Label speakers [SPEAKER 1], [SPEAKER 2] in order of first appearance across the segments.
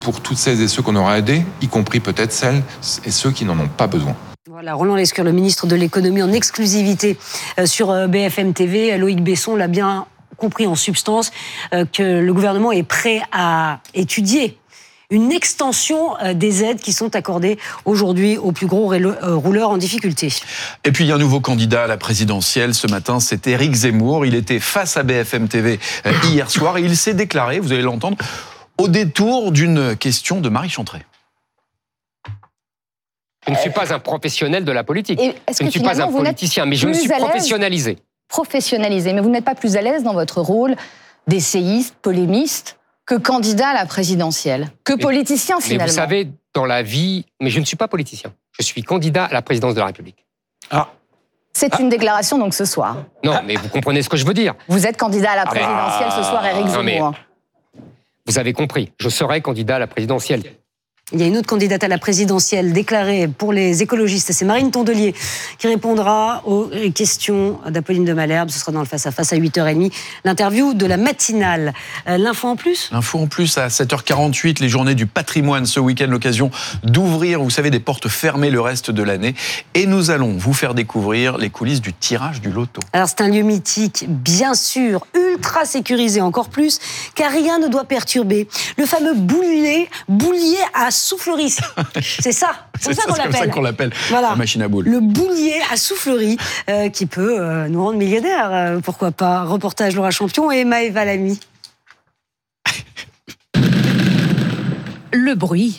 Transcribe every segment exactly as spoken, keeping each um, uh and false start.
[SPEAKER 1] pour toutes celles et ceux qu'on aura aidés, y compris peut-être celles et ceux qui n'en ont pas besoin.
[SPEAKER 2] Voilà, Roland Lescure, le ministre de l'économie en exclusivité sur B F M T V. Loïc Besson l'a bien compris en substance, que le gouvernement est prêt à étudier une extension des aides qui sont accordées aujourd'hui aux plus gros rouleurs en difficulté.
[SPEAKER 3] Et puis il y a un nouveau candidat à la présidentielle ce matin, c'est Éric Zemmour. Il était face à B F M T V hier soir et il s'est déclaré, vous allez l'entendre, au détour d'une question de Marie Chantrey.
[SPEAKER 4] Je ne suis pas un professionnel de la politique. Je ne suis pas un politicien, mais je me suis professionnalisé.
[SPEAKER 5] Professionnalisé, mais vous n'êtes pas plus à l'aise dans votre rôle d'essayiste, polémiste, que candidat à la présidentielle, que mais, politicien finalement.
[SPEAKER 4] Mais vous savez, dans la vie, mais je ne suis pas politicien. Je suis candidat à la présidence de la République.
[SPEAKER 3] Ah.
[SPEAKER 5] C'est ah. une déclaration donc ce soir.
[SPEAKER 4] Non, mais vous comprenez ce que je veux dire.
[SPEAKER 5] Vous êtes candidat à la présidentielle ah. ce soir, Éric Zemmour.
[SPEAKER 4] Vous avez compris, je serai candidat à la présidentielle.
[SPEAKER 2] Il y a une autre candidate à la présidentielle déclarée pour les écologistes, c'est Marine Tondelier qui répondra aux questions d'Apolline de Malherbe. Ce sera dans le face-à-face à huit heures trente. L'interview de la matinale. L'info en plus
[SPEAKER 3] L'info en plus à sept heures quarante-huit, les journées du patrimoine ce week-end, l'occasion d'ouvrir, vous savez, des portes fermées le reste de l'année. Et nous allons vous faire découvrir les coulisses du tirage du loto.
[SPEAKER 2] Alors c'est un lieu mythique, bien sûr, ultra sécurisé encore plus, car rien ne doit perturber le fameux boulier, boulier à soufflerie. C'est ça, c'est,
[SPEAKER 3] c'est
[SPEAKER 2] ça, qu'on
[SPEAKER 3] c'est comme ça qu'on l'appelle, voilà. La machine à boules.
[SPEAKER 2] Le boulier à soufflerie euh, qui peut euh, nous rendre millionnaires, euh, pourquoi pas. Reportage Laura Champion et Maëva Lamy.
[SPEAKER 6] Le bruit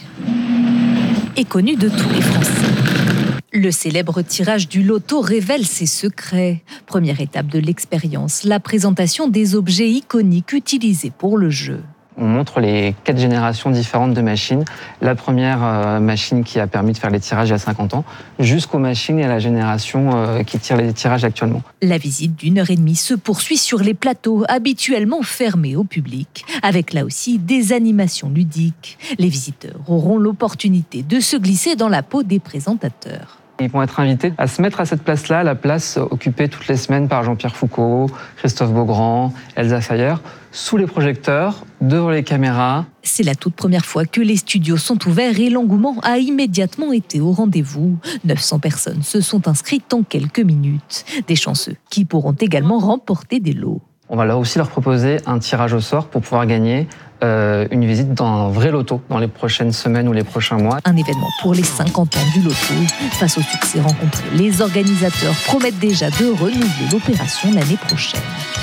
[SPEAKER 6] est connu de tous les Français. Le célèbre tirage du loto révèle ses secrets. Première étape de l'expérience, la présentation des objets iconiques utilisés pour le jeu.
[SPEAKER 7] On montre les quatre générations différentes de machines. La première euh, machine qui a permis de faire les tirages il y a cinquante ans, jusqu'aux machines et à la génération euh, qui tire les tirages actuellement.
[SPEAKER 6] La visite d'une heure et demie se poursuit sur les plateaux habituellement fermés au public, avec là aussi des animations ludiques. Les visiteurs auront l'opportunité de se glisser dans la peau des présentateurs.
[SPEAKER 7] Ils vont être invités à se mettre à cette place-là, la place occupée toutes les semaines par Jean-Pierre Foucault, Christophe Beaugrand, Elsa Fayer, sous les projecteurs, devant les caméras.
[SPEAKER 6] C'est la toute première fois que les studios sont ouverts et l'engouement a immédiatement été au rendez-vous. neuf cents personnes se sont inscrites en quelques minutes. Des chanceux qui pourront également remporter des lots.
[SPEAKER 7] On va là aussi leur proposer un tirage au sort pour pouvoir gagner euh, une visite dans un vrai loto dans les prochaines semaines ou les prochains mois.
[SPEAKER 6] Un événement pour les cinquante ans du loto. Face au succès rencontré, les organisateurs promettent déjà de renouveler l'opération l'année prochaine.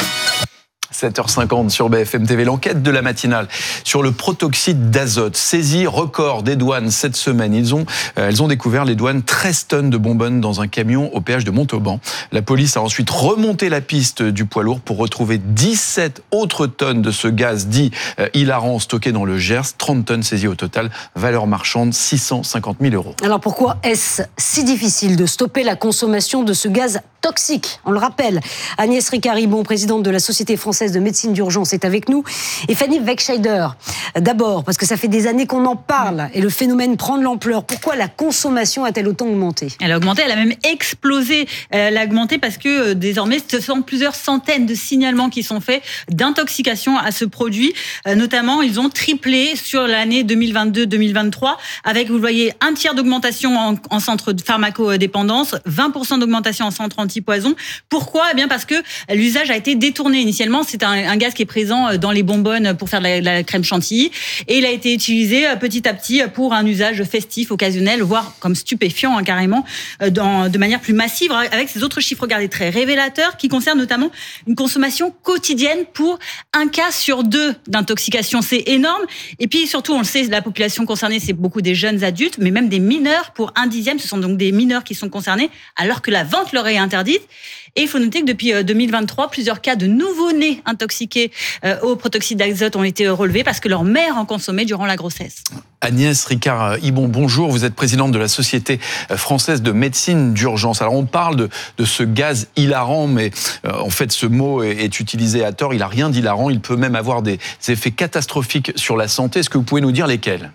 [SPEAKER 3] sept heures cinquante sur B F M T V, l'enquête de la matinale sur le protoxyde d'azote. Saisie record des douanes cette semaine. Ils ont, euh, elles ont découvert les douanes treize tonnes de bonbonnes dans un camion au péage de Montauban. La police a ensuite remonté la piste du poids lourd pour retrouver dix-sept autres tonnes de ce gaz dit euh, hilarant stocké dans le Gers. trente tonnes saisies au total, valeur marchande six cent cinquante mille euros.
[SPEAKER 2] Alors pourquoi est-ce si difficile de stopper la consommation de ce gaz toxique? On le rappelle, Agnès Ricard-Ribon, présidente de la Société française de médecine d'urgence, est avec nous. Et Fanny Wegscheider, d'abord, parce que ça fait des années qu'on en parle et le phénomène prend de l'ampleur. Pourquoi la consommation a-t-elle autant augmenté?
[SPEAKER 8] Elle a augmenté, elle a même explosé. Elle a augmenté parce que euh, désormais, ce sont plusieurs centaines de signalements qui sont faits d'intoxication à ce produit. Euh, notamment, ils ont triplé sur l'année deux mille vingt-deux deux mille vingt-trois, avec, vous le voyez, un tiers d'augmentation en, en centre de pharmacodépendance, vingt pour cent d'augmentation en centre anti-poison. Pourquoi? Eh bien parce que l'usage a été détourné. Initialement, c'est un, un gaz qui est présent dans les bonbonnes pour faire de la, de la crème chantilly, et il a été utilisé petit à petit pour un usage festif, occasionnel, voire comme stupéfiant hein, carrément, dans, de manière plus massive, avec ces autres chiffres, regardez, très révélateurs, qui concernent notamment une consommation quotidienne pour un cas sur deux d'intoxication. C'est énorme. Et puis surtout, on le sait, la population concernée, c'est beaucoup des jeunes adultes, mais même des mineurs. Pour un dixième, ce sont donc des mineurs qui sont concernés, alors que la vente leur est interdite. Et il faut noter que depuis deux mille vingt-trois, plusieurs cas de nouveau-nés intoxiqués au protoxyde d'azote ont été relevés parce que leur mère en consommait durant la grossesse.
[SPEAKER 3] Agnès Ricard-Ribon, bonjour. Vous êtes présidente de la Société française de médecine d'urgence. Alors on parle de, de ce gaz hilarant, mais euh, en fait ce mot est, est utilisé à tort. Il n'a rien d'hilarant. Il peut même avoir des effets catastrophiques sur la santé. Est-ce que vous pouvez nous dire lesquels ?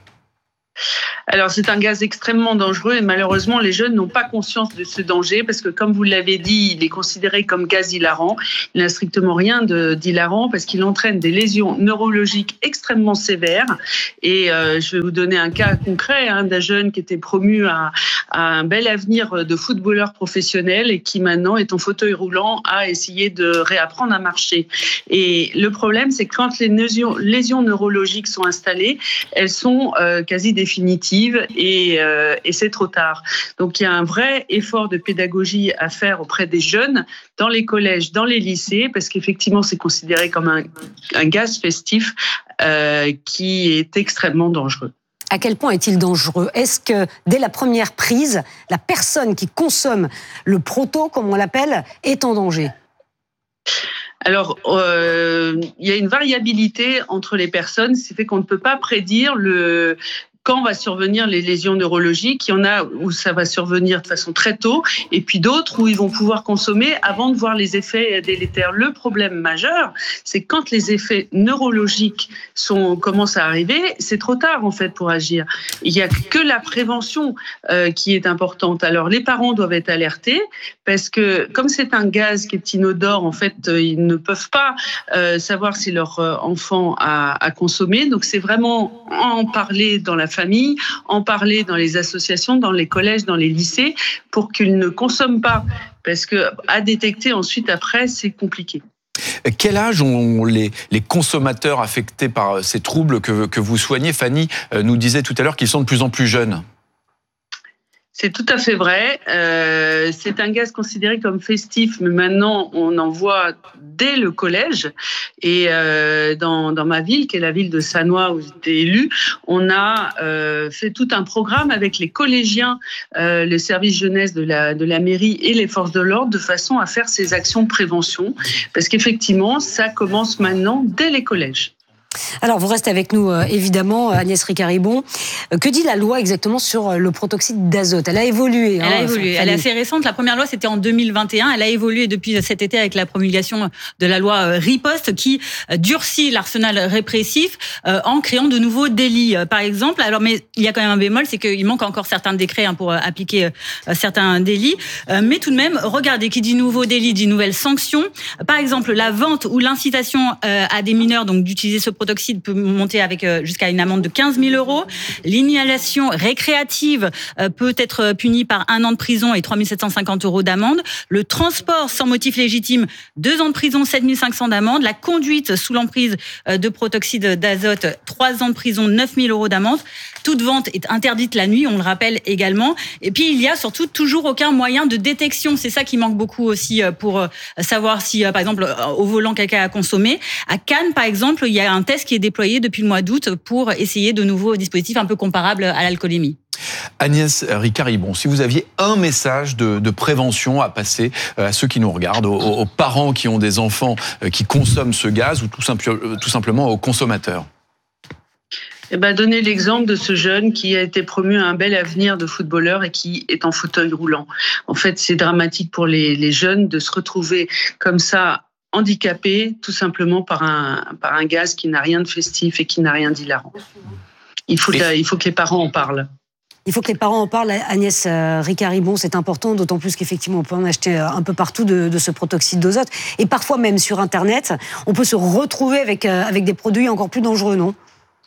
[SPEAKER 9] Alors, c'est un gaz extrêmement dangereux et malheureusement, les jeunes n'ont pas conscience de ce danger parce que, comme vous l'avez dit, il est considéré comme gaz hilarant. Il n'a strictement rien de, d'hilarant parce qu'il entraîne des lésions neurologiques extrêmement sévères. Et euh, je vais vous donner un cas concret hein, d'un jeune qui était promu à, à un bel avenir de footballeur professionnel et qui maintenant est en fauteuil roulant à essayer de réapprendre à marcher. Et le problème, c'est que quand les lésions, lésions neurologiques sont installées, elles sont euh, quasi définitive et, euh, et c'est trop tard. Donc il y a un vrai effort de pédagogie à faire auprès des jeunes dans les collèges, dans les lycées, parce qu'effectivement c'est considéré comme un, un gaz festif euh, qui est extrêmement dangereux.
[SPEAKER 2] À quel point est-il dangereux ? Est-ce que dès la première prise, la personne qui consomme le proto, comme on l'appelle, est en danger ?
[SPEAKER 9] Alors, euh, il y a une variabilité entre les personnes, ce qui fait qu'on ne peut pas prédire le... quand va survenir les lésions neurologiques. Il y en a où ça va survenir de façon très tôt, et puis d'autres où ils vont pouvoir consommer avant de voir les effets délétères. Le problème majeur, c'est quand les effets neurologiques sont, commencent à arriver, c'est trop tard en fait pour agir. Il n'y a que la prévention euh, qui est importante. Alors les parents doivent être alertés, parce que comme c'est un gaz qui est inodore, en fait, euh, ils ne peuvent pas euh, savoir si leur euh, enfant a, a consommé. Donc c'est vraiment en parler dans la famille, en parler dans les associations, dans les collèges, dans les lycées, pour qu'ils ne consomment pas. Parce que à détecter ensuite, après, c'est compliqué.
[SPEAKER 3] Quel âge ont les, les consommateurs affectés par ces troubles que, que vous soignez ? Fanny nous disait tout à l'heure qu'ils sont de plus en plus jeunes.
[SPEAKER 9] C'est tout à fait vrai. Euh, c'est un gaz considéré comme festif, mais maintenant on en voit dès le collège. Et euh, dans, dans ma ville, qui est la ville de Sannois où j'étais élue, on a euh, fait tout un programme avec les collégiens, euh, le service jeunesse de la, de la mairie et les forces de l'ordre, de façon à faire ces actions de prévention. Parce qu'effectivement, ça commence maintenant dès les collèges.
[SPEAKER 2] Alors, vous restez avec nous, euh, évidemment, Agnès Ricard-Ribon. Euh, que dit la loi exactement sur euh, le protoxyde d'azote ? Elle a évolué.
[SPEAKER 8] Elle
[SPEAKER 2] hein,
[SPEAKER 8] a évolué. Elle est assez récente. La première loi, c'était en deux mille vingt et un. Elle a évolué depuis cet été avec la promulgation de la loi euh, Riposte, qui euh, durcit l'arsenal répressif euh, en créant de nouveaux délits, euh, par exemple. Alors, mais il y a quand même un bémol, c'est qu'il manque encore certains décrets hein, pour euh, appliquer euh, certains délits. Euh, mais tout de même, regardez, qui dit nouveau délit dit nouvelles sanctions. Par exemple, la vente ou l'incitation euh, à des mineurs donc d'utiliser ce protoxyde peut monter avec jusqu'à une amende de quinze mille euros. L'inhalation récréative peut être punie par un an de prison et trois mille sept cent cinquante euros d'amende. Le transport sans motif légitime, deux ans de prison, sept mille cinq cents d'amende. La conduite sous l'emprise de protoxyde d'azote, trois ans de prison, neuf mille euros d'amende. Toute vente est interdite la nuit, on le rappelle également. Et puis, il y a surtout toujours aucun moyen de détection. C'est ça qui manque beaucoup aussi pour savoir si, par exemple, au volant, quelqu'un a consommé. À Cannes, par exemple, il y a un test qui est déployé depuis le mois d'août pour essayer de nouveaux dispositifs un peu comparables à l'alcoolémie.
[SPEAKER 3] Agnès Ricard-Ribon, si vous aviez un message de, de prévention à passer à ceux qui nous regardent, aux, aux parents qui ont des enfants qui consomment ce gaz ou tout, simple, tout simplement aux consommateurs.
[SPEAKER 9] Eh ben, donner l'exemple de ce jeune qui a été promu à un bel avenir de footballeur et qui est en fauteuil roulant. En fait, c'est dramatique pour les, les jeunes de se retrouver comme ça, handicapés, tout simplement par un, par un gaz qui n'a rien de festif et qui n'a rien d'hilarant. Il faut, la, il faut que les parents en parlent.
[SPEAKER 2] Il faut que les parents en parlent. Agnès Ricard-Ribon, c'est important, d'autant plus qu'effectivement, on peut en acheter un peu partout de, de ce protoxyde d'azote. Et parfois, même sur Internet, on peut se retrouver avec, avec des produits encore plus dangereux, non ?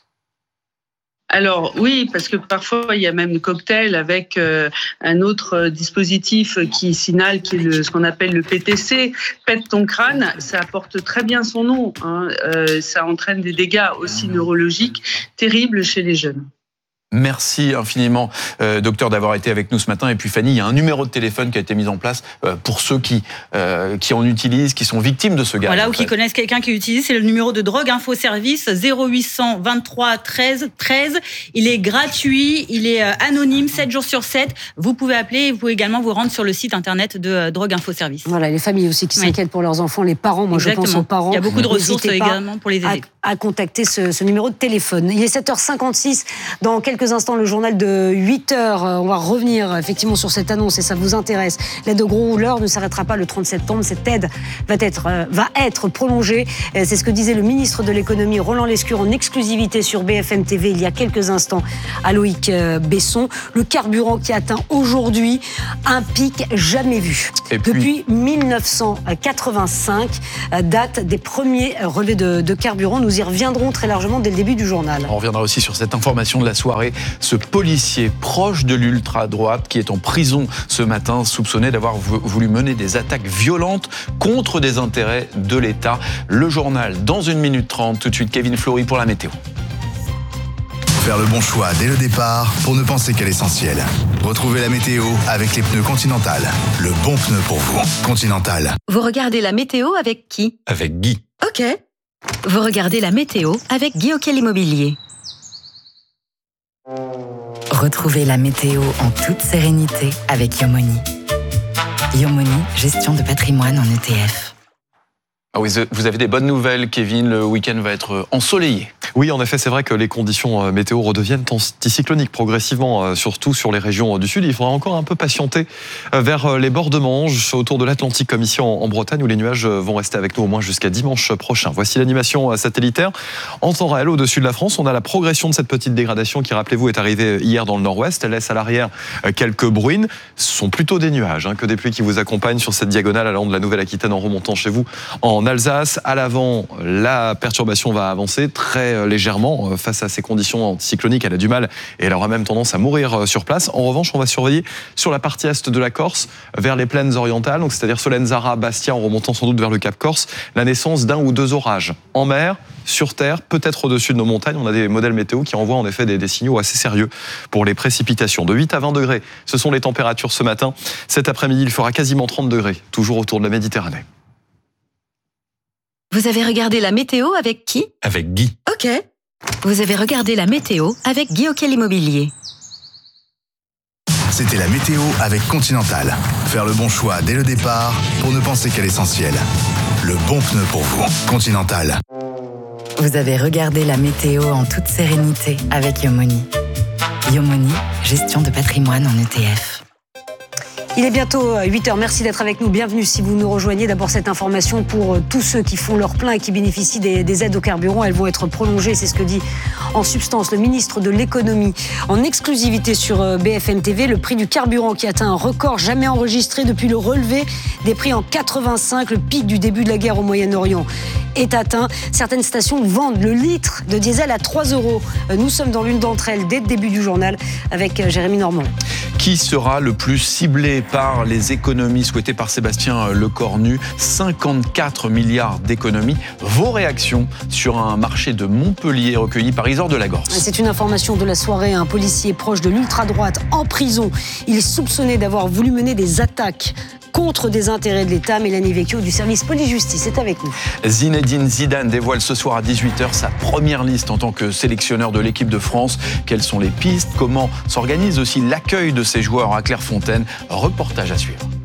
[SPEAKER 9] Alors oui, parce que parfois il y a même des cocktails avec euh, un autre dispositif qui signale, qui est le, ce qu'on appelle le P T C, pète ton crâne. Ça apporte très bien son nom. Hein. Euh, ça entraîne des dégâts aussi neurologiques terribles chez les jeunes.
[SPEAKER 3] Merci infiniment, euh, docteur, d'avoir été avec nous ce matin. Et puis Fanny, il y a un numéro de téléphone qui a été mis en place euh, pour ceux qui, euh, qui en utilisent, qui sont victimes de ce gaz.
[SPEAKER 8] Voilà, ou qui connaissent quelqu'un qui utilise. C'est le numéro de Drogue Info Service, zéro huit cent vingt-trois treize treize. Il est gratuit, il est anonyme, sept jours sur sept. Vous pouvez appeler et vous pouvez également vous rendre sur le site internet de Drogue Info Service.
[SPEAKER 2] Voilà, les familles aussi qui s'inquiètent oui. pour leurs enfants, les parents. Moi, Exactement. je pense aux parents.
[SPEAKER 8] Il y a beaucoup de ressources également pour les aider.
[SPEAKER 2] À, à contacter ce, ce numéro de téléphone. Il est sept heures cinquante-six. Dans quelques instants, le journal de huit heures. On va revenir effectivement sur cette annonce et ça vous intéresse. L'aide aux gros rouleurs ne s'arrêtera pas le trente septembre. Cette aide va être, euh, va être prolongée. C'est ce que disait le ministre de l'économie, Roland Lescure, en exclusivité sur B F M T V il y a quelques instants à Loïc Besson. Le carburant qui atteint aujourd'hui un pic jamais vu. Et puis... Depuis mille neuf cent quatre-vingt-cinq, date des premiers relais de, de carburant. Nous y reviendrons très largement dès le début du journal.
[SPEAKER 3] On reviendra aussi sur cette information de la soirée. Ce policier proche de l'ultra-droite qui est en prison ce matin, soupçonné d'avoir voulu mener des attaques violentes contre des intérêts de l'État. Le journal dans une minute trente. Tout de suite, Kevin Flory pour la météo.
[SPEAKER 10] Faire le bon choix dès le départ pour ne penser qu'à l'essentiel. Retrouvez la météo avec les pneus Continental. Le bon pneu pour vous. Continental.
[SPEAKER 11] Vous regardez la météo avec qui ?
[SPEAKER 3] Avec Guy.
[SPEAKER 11] Ok. Vous regardez la météo avec Guy Auquel Immobilier.
[SPEAKER 12] Retrouvez la météo en toute sérénité avec Yomoni. Yomoni, gestion de patrimoine en E T F.
[SPEAKER 3] Ah oui, vous avez des bonnes nouvelles, Kevin. Le week-end va être ensoleillé.
[SPEAKER 13] Oui, en effet, c'est vrai que les conditions météo redeviennent anticycloniques progressivement, surtout sur les régions du sud. Il faudra encore un peu patienter vers les bords de Manche, autour de l'Atlantique, comme ici en Bretagne, où les nuages vont rester avec nous au moins jusqu'à dimanche prochain. Voici l'animation satellitaire. En temps réel, au-dessus de la France, on a la progression de cette petite dégradation qui, rappelez-vous, est arrivée hier dans le nord-ouest. Elle laisse à l'arrière quelques bruines. Ce sont plutôt des nuages hein, que des pluies qui vous accompagnent sur cette diagonale allant de la Nouvelle-Aquitaine en remontant chez vous en Alsace. À l'avant, la perturbation va avancer très légèrement face à ces conditions anticycloniques. Elle a du mal et elle aura même tendance à mourir sur place. En revanche, on va surveiller sur la partie est de la Corse, vers les plaines orientales, donc c'est-à-dire Solenzara, Bastia, en remontant sans doute vers le Cap Corse, la naissance d'un ou deux orages en mer, sur terre, peut-être au-dessus de nos montagnes. On a des modèles météo qui envoient en effet des, des signaux assez sérieux pour les précipitations. De huit à vingt degrés, ce sont les températures ce matin. Cet après-midi, il fera quasiment trente degrés, toujours autour de la Méditerranée.
[SPEAKER 11] Vous avez regardé la météo avec qui ?
[SPEAKER 3] Avec Guy.
[SPEAKER 11] Ok. Vous avez regardé la météo avec Guy Auquel Immobilier.
[SPEAKER 10] C'était la météo avec Continental. Faire le bon choix dès le départ pour ne penser qu'à l'essentiel. Le bon pneu pour vous. Continental.
[SPEAKER 12] Vous avez regardé la météo en toute sérénité avec Yomoni. Yomoni, gestion de patrimoine en E T F.
[SPEAKER 2] Il est bientôt huit heures. Merci d'être avec nous. Bienvenue si vous nous rejoignez. D'abord, cette information pour tous ceux qui font leur plein et qui bénéficient des, des aides au carburant. Elles vont être prolongées. C'est ce que dit en substance le ministre de l'économie en exclusivité sur B F M T V. Le prix du carburant qui atteint un record jamais enregistré depuis le relevé des prix en quatre-vingt-cinq. Le pic du début de la guerre au Moyen-Orient est atteint. Certaines stations vendent le litre de diesel à trois euros. Nous sommes dans l'une d'entre elles dès le début du journal avec Jérémy Normand.
[SPEAKER 3] Qui sera le plus ciblé par les économies souhaitées par Sébastien Lecornu ? cinquante-quatre milliards d'économies. Vos réactions sur un marché de Montpellier recueilli par Isor de Lagorce.
[SPEAKER 2] C'est une information de la soirée. Un policier proche de l'ultra-droite en prison. Il est soupçonné d'avoir voulu mener des attaques contre des intérêts de l'État. Mélanie Vecchio du service police-justice est avec nous.
[SPEAKER 3] Zinedine Zidane dévoile ce soir à dix-huit heures sa première liste en tant que sélectionneur de l'équipe de France. Quelles sont les pistes ? Comment s'organise aussi l'accueil de ces joueurs à Clairefontaine ? Reportage à suivre.